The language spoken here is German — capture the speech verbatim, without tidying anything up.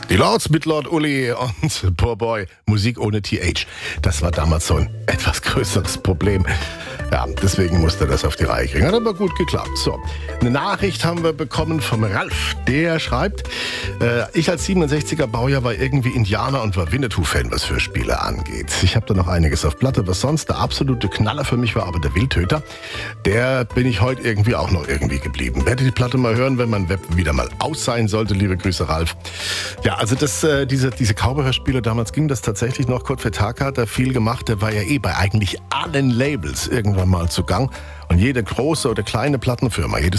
Die Lords mit Lord Uli und Poor Boy, Musik ohne T H. Das war damals so ein etwas größeres Problem. Ja, deswegen musste er das auf die Reihe kriegen. Hat aber gut geklappt. So, eine Nachricht haben wir bekommen vom Ralf. Der schreibt, äh, ich als siebenundsechziger Baujahr war irgendwie Indianer und war Winnetou-Fan, was für Spiele angeht. Ich habe da noch einiges auf Platte, was sonst der absolute Knaller für mich war, aber der Wildtöter, der bin ich heute irgendwie auch noch irgendwie geblieben. Werde die Platte mal hören, wenn mein Web wieder mal aus sein sollte. Liebe Grüße, Ralf. Ja, also das, äh, diese, diese Cowboy-Hörspiele, damals ging das tatsächlich noch. Kurt Fetaka hat da viel gemacht. Der war ja eh bei eigentlich allen Labels irgendwann mal zu Gang. Und jede große oder kleine Plattenfirma, jedes